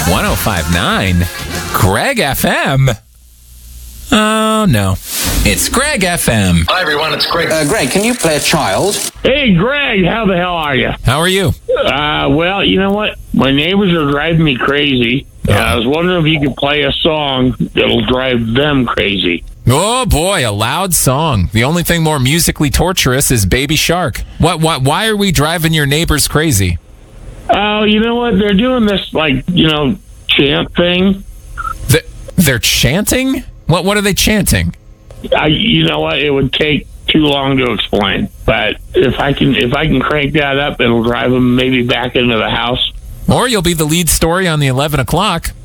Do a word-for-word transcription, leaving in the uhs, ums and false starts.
one oh five point nine Greg F M. Oh, no. It's Greg F M. Hi, everyone. It's Greg. Uh, Greg, can you play a child? Hey, Greg, how the hell are you? How are you? Uh, well, you know what? My neighbors are driving me crazy. Uh, I was wondering if you could play a song that'll drive them crazy. Oh, boy, a loud song. The only thing more musically torturous is Baby Shark. What? What? Why are we driving your neighbors crazy? Oh, you know what? They're doing this, like, you know, chant thing. The, they're chanting? What? What are they chanting? I, you know what? It would take too long to explain. But if I can, if I can crank that up, it'll drive them maybe back into the house. Or you'll be the lead story on the eleven o'clock.